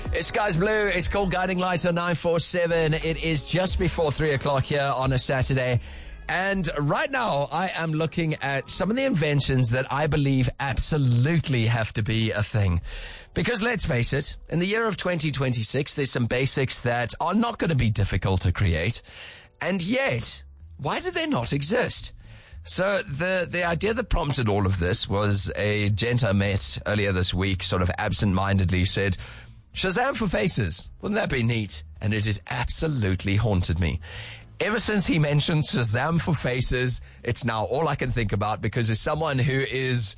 Sky's blue. It's called Guiding Light on 947. It is just before 3 o'clock here on a Saturday. And right now, I am looking at some of the inventions that I believe absolutely have to be a thing. Because let's face it, in the year of 2026, there's some basics that are not going to be difficult to create. And yet, why do they not exist? So the idea that prompted all of this was a gent I met earlier this week, sort of absent-mindedly said, Shazam for faces. Wouldn't that be neat? And it has absolutely haunted me. Ever since he mentioned Shazam for faces, it's now all I can think about, because as someone who is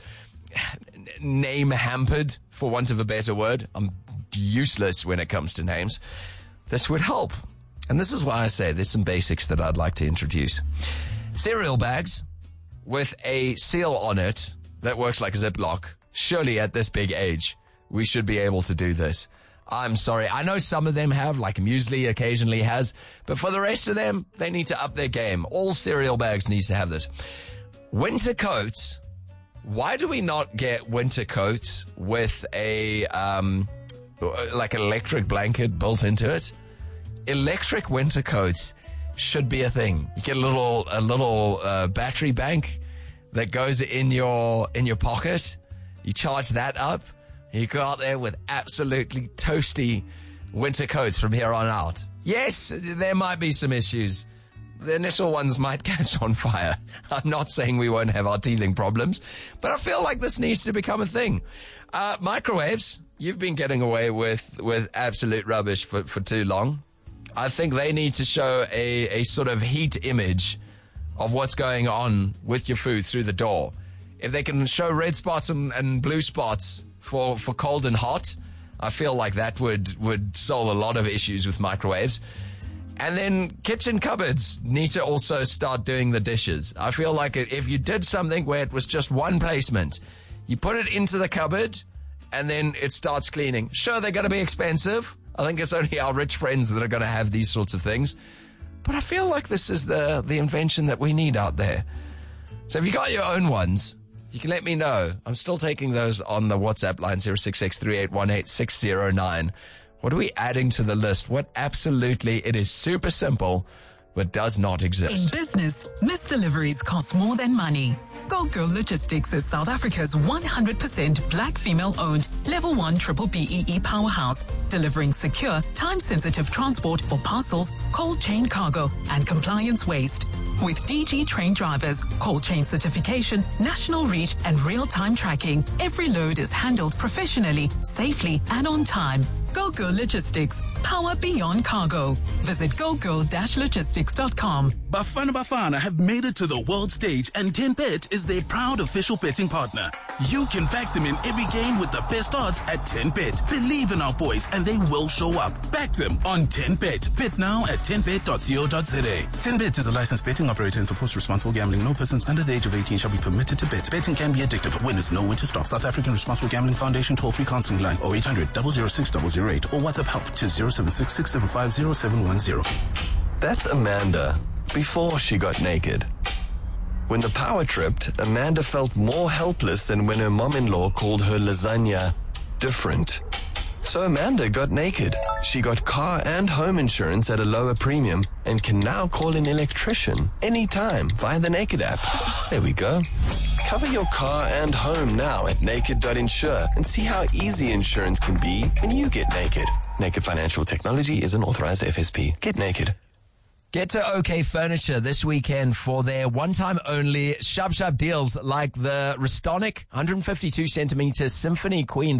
name hampered, for want of a better word, I'm useless when it comes to names, this would help. And this is why I say there's some basics that I'd like to introduce. Cereal bags with a seal on it that works like a Ziploc. Surely at this big age, we should be able to do this. I'm sorry. I know some of them have, like Muesli occasionally has, but for the rest of them, they need to up their game. All cereal bags needs to have this. Winter coats. Why do we not get winter coats with a, like an electric blanket built into it? Electric winter coats should be a thing. You get a little battery bank that goes in your pocket. You charge that up. You go out there with absolutely toasty winter coats from here on out. Yes, there might be some issues. The initial ones might catch on fire. I'm not saying we won't have our teething problems, but I feel like this needs to become a thing. Microwaves, you've been getting away with absolute rubbish for too long. I think they need to show a sort of heat image of what's going on with your food through the door. If they can show red spots and blue spots for cold and hot, I feel like that would solve a lot of issues with microwaves. And then kitchen cupboards need to also start doing the dishes. I feel like if you did something where it was just one placement, you put it into the cupboard and then it starts cleaning. Sure, they're going to be expensive. I think it's only our rich friends that are going to have these sorts of things. But I feel like this is the invention that we need out there. So if you got your own ones, you can let me know. I'm still taking those on the WhatsApp line, 066-3818-609. What are we adding to the list? What absolutely, it is super simple, but does not exist. In business, missed deliveries cost more than money. Gold Girl Logistics is South Africa's 100% black female-owned Level 1 Triple BEE powerhouse, delivering secure, time-sensitive transport for parcels, cold chain cargo, and compliance waste. With DG trained drivers, cold chain certification, national reach, and real-time tracking, every load is handled professionally, safely, and on time. Go Girl Logistics. Power beyond cargo. Visit gogirl-logistics.com. Bafana have made it to the world stage, and 10Bet is their proud official betting partner. You can back them in every game with the best odds at 10Bet. Believe in our boys and they will show up. Back them on 10Bet. Bet now at 10bet.co.za. 10Bet is a licensed betting operator and supports responsible gambling. No persons under the age of 18 shall be permitted to bet. Betting can be addictive. Winners know when to stop. South African Responsible Gambling Foundation toll-free counseling line 0800 006 008 or WhatsApp help to 076 675 0710. That's Amanda before she got naked. When the power tripped, Amanda felt more helpless than when her mom-in-law called her lasagna different. So Amanda got naked. She got car and home insurance at a lower premium and can now call an electrician anytime via the Naked app. There we go. Cover your car and home now at naked.insure and see how easy insurance can be when you get naked. Naked Financial Technology is an authorized FSP. Get naked. Get to OK Furniture this weekend for their one-time only sharp deals like the Restonic 152 centimeter Symphony Queen.